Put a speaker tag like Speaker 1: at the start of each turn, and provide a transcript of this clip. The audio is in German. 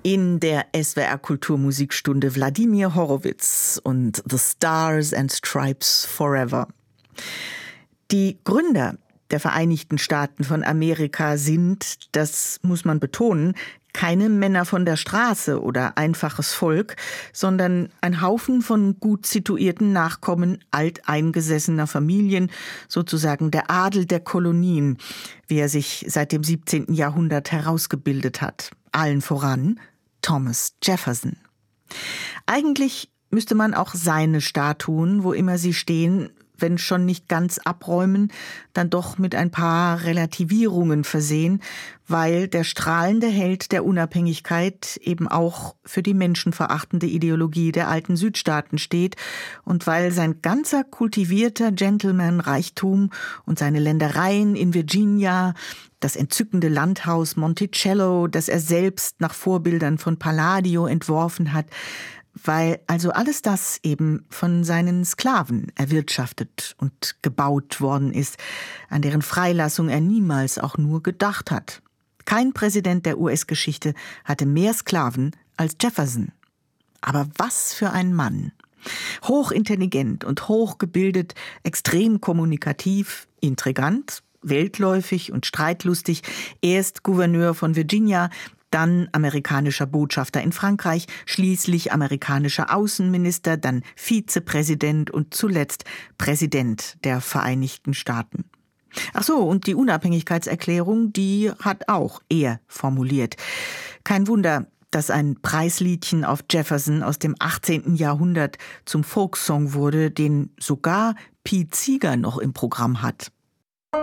Speaker 1: In der SWR Kulturmusikstunde Wladimir Horowitz und The Stars and Stripes Forever. Die Gründer der Vereinigten Staaten von Amerika sind, das muss man betonen, keine Männer von der Straße oder einfaches Volk, sondern ein Haufen von gut situierten Nachkommen alteingesessener Familien, sozusagen der Adel der Kolonien, wie er sich seit dem 17. Jahrhundert herausgebildet hat. Allen voran Thomas Jefferson. Eigentlich müsste man auch seine Statuen, wo immer sie stehen, wenn schon nicht ganz abräumen, dann doch mit ein paar Relativierungen versehen, weil der strahlende Held der Unabhängigkeit eben auch für die menschenverachtende Ideologie der alten Südstaaten steht und weil sein ganzer kultivierter Gentleman-Reichtum und seine Ländereien in Virginia, das entzückende Landhaus Monticello, das er selbst nach Vorbildern von Palladio entworfen hat, weil also alles das eben von seinen Sklaven erwirtschaftet und gebaut worden ist, an deren Freilassung er niemals auch nur gedacht hat. Kein Präsident der US-Geschichte hatte mehr Sklaven als Jefferson. Aber was für ein Mann! Hochintelligent und hochgebildet, extrem kommunikativ, intrigant, weltläufig und streitlustig, erst Gouverneur von Virginia, dann amerikanischer Botschafter in Frankreich, schließlich amerikanischer Außenminister, dann Vizepräsident und zuletzt Präsident der Vereinigten Staaten. Ach so, und die Unabhängigkeitserklärung, die hat auch er formuliert. Kein Wunder, dass ein Preisliedchen auf Jefferson aus dem 18. Jahrhundert zum Volkssong wurde, den sogar Pete Seeger noch im Programm hat.